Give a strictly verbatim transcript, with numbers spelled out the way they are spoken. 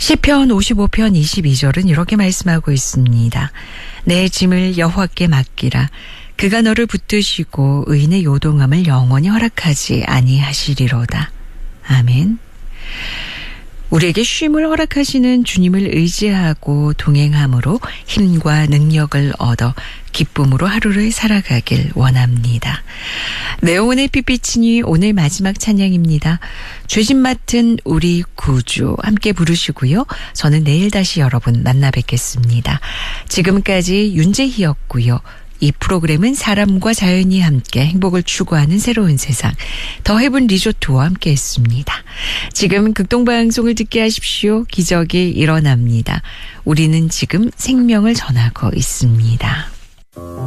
시편 오십오 편 이십이 절은 이렇게 말씀하고 있습니다. 내 짐을 여호와께 맡기라. 그가 너를 붙드시고 의인의 요동함을 영원히 허락하지 아니하시리로다. 아멘. 우리에게 쉼을 허락하시는 주님을 의지하고 동행함으로 힘과 능력을 얻어 기쁨으로 하루를 살아가길 원합니다. 네오원의 빛비치니 오늘 마지막 찬양입니다. 죄짐 맡은 우리 구주 함께 부르시고요. 저는 내일 다시 여러분 만나 뵙겠습니다. 지금까지 윤재희였고요. 이 프로그램은 사람과 자연이 함께 행복을 추구하는 새로운 세상 더 헤븐 리조트와 함께했습니다. 지금 극동방송을 듣게 하십시오. 기적이 일어납니다. 우리는 지금 생명을 전하고 있습니다.